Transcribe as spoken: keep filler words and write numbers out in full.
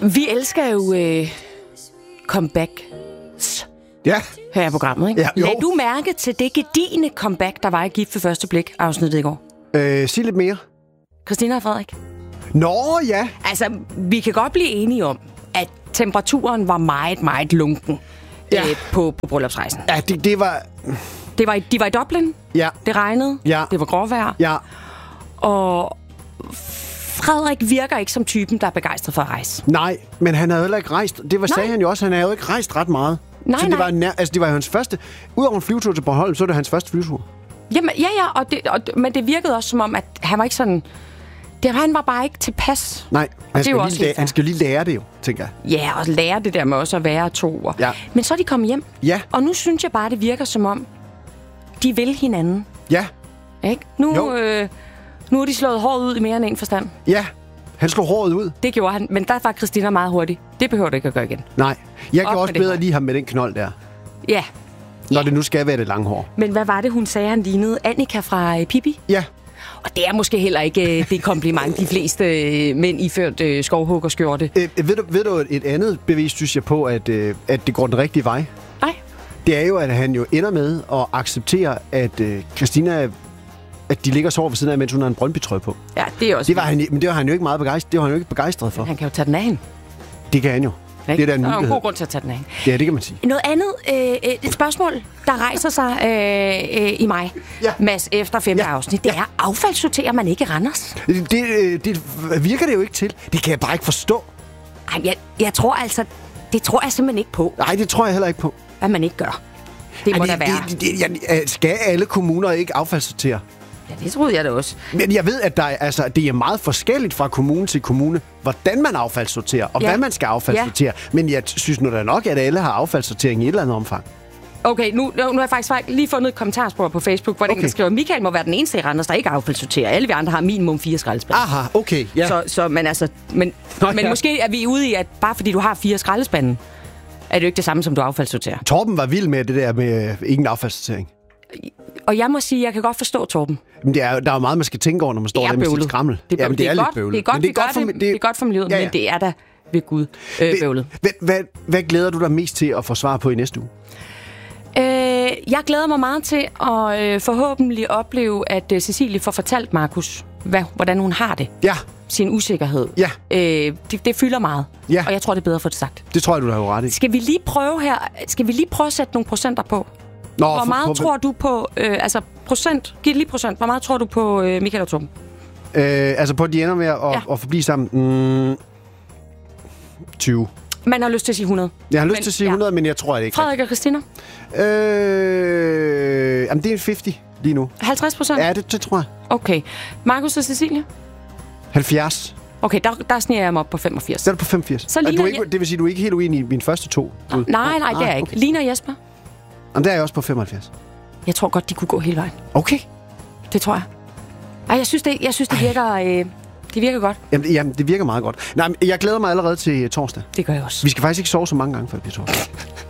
Vi elsker jo øh, comebacks Ja. her i programmet, ikke? Ja, jo. Lagde du mærke til det gedigne comeback, der var i Gift ved første blik afsnittet i går? Øh, sig lidt mere. Christina og Frederik? Nå, ja. Altså, vi kan godt blive enige om, at temperaturen var meget, meget lunken Ja. øh, på, på bryllupsrejsen. Ja, det, det var... Det var i, de var i Dublin, Ja, det regnede, Ja. det var gråvejr, ja. og Frederik virker ikke som typen, der er begejstret for at rejse. Nej, men han havde heller ikke rejst. Det var, Nej. sagde han jo også, han havde jo ikke rejst ret meget. Nej, så det nej. var, nær, altså, det var jo hans første... Udover en flyvetur til Bornholm, så var det hans første flyvetur. Jamen, ja, ja, og det, og, men det virkede også som om, at han var ikke sådan... Det, han var bare ikke tilpas. Nej, han er skal, jo lige også lære, helt han skal jo lige lære det jo, tænker jeg. Ja, og lære det der med også at være to. Ja. Men så er de kommet hjem. Ja, Og nu synes jeg bare, det virker som om, de vil hinanden. ja, Ikke? Nu, Jo. øh, nu har de slået håret ud i mere end en forstand. ja. Han slog håret ud. Det gjorde han, men der var Christina meget hurtig. Det behøver du ikke at gøre igen. Nej, jeg kan Op også med det bedre hår. lige ham med den knold der. Ja, Når det nu skal være det lange hår. men hvad var det, hun sagde, han lignede? Annika fra øh, Pippi? Ja, Og det er måske heller ikke øh, det kompliment, de fleste øh, mænd iført øh, skovhuggerskjorte. øh, ved, du, ved du et andet bevis, synes jeg på, at, øh, at det går den rigtige vej? Nej. Det er jo, at han jo ender med at acceptere, at øh, Christina... at de ligger og sover ved siden af, mens hun har en Brøndby-trøje på. Ja, det er også... Det var han, men det var han jo ikke meget begejstret, det var han jo ikke begejstret for. Han kan jo tage den af hende. Det kan han jo. Det er da en der er jo en mulighed. god grund til at tage den af hende. Ja, det kan man sige. Noget andet, øh, et spørgsmål, der rejser sig øh, øh, i mig, Ja. Mads, efter femte Ja. afsnit, det Ja. er, affaldssorterer man ikke i Randers? Det, det, øh, det virker det jo ikke til. Det kan jeg bare ikke forstå. Ej, jeg, jeg tror altså, det tror jeg simpelthen ikke på, Nej, det tror jeg heller ikke på. at man ikke gør. Det må Ej, da være. Det, det, det, jeg, skal alle kommuner ikke affaldssortere? Ja, det troede jeg da også. Men jeg ved, at der er, altså, det er meget forskelligt fra kommune til kommune, hvordan man affaldssorterer, og Ja. hvad man skal affaldssortere. Men jeg synes nu da nok, at alle har affaldssortering i et eller andet omfang. Okay, nu, nu har jeg faktisk lige fundet et kommentarspor på Facebook, hvor okay. Okay. der skriver, Michael må være den eneste i Randers, der ikke affaldssorterer. Alle vi andre har minimum fire skraldespande. Aha, okay. Ja. Så, så, men altså, men, Nå, men ja. måske er vi ude i, at bare fordi du har fire skraldespande, er det jo ikke det samme, som du affaldssorterer. Torben var vild med det der med øh, ingen affaldssortering. Og jeg må sige, jeg kan godt forstå Torben. Men det er, der er jo meget, man skal tænke over, når man står Det er der med sit bøvlet. skrammel. Det er, Jamen, det er, lidt godt, bøvlet. det er godt, Men vi gør for, det, det er godt for miljøet, Ja, ja. men det er da ved Gud øh, bøvlet. Hvad, hvad, hvad glæder du dig mest til at få svar på i næste uge? Øh, jeg glæder mig meget til at øh, forhåbentlig opleve, at øh, Cecilie får fortalt Markus, hvad, hvordan hun har det. Ja, Sin usikkerhed. Ja. Øh, det, det fylder meget. Ja. Og jeg tror, det er bedre at få det sagt. det tror jeg, du har jo ret i. Skal vi lige prøve her? Skal vi lige prøve at sætte nogle procenter på? Nå, Hvor for- meget på- tror du på... Øh, altså procent. Giv lige procent. Hvor meget tror du på øh, Michael og Torben? Øh, altså på, at de ender med at, Ja. ja. at forblive sammen. Mm, tyve. Man har lyst til at sige hundrede. Jeg har lyst Men- til at sige ja. hundrede, men jeg tror det ikke. Frederik og Christina? Øh, jamen, det er halvtreds lige nu. halvtreds procent? Ja, det, det tror jeg. Okay. Markus og Cecilie? halvfjerds. Okay, der, der sniger jeg mig op på femogfirs. Så er du på femogfirs. Så Er ligner du ikke, jeg- det vil sige, du er ikke helt uenig i mine første to bud? Nej, nej, det er jeg ikke. Okay. Line og Jesper? Jamen, der er jeg også på femoghalvfjerds. Jeg tror godt, de kunne gå hele vejen. Okay. Det tror jeg. Ej, jeg synes, det, jeg synes, det virker, øh, det virker godt. Jamen, jamen, det virker meget godt. Nej, men jeg glæder mig allerede til torsdag. Det gør jeg også. Vi skal faktisk ikke sove så mange gange, før det bliver torsdag.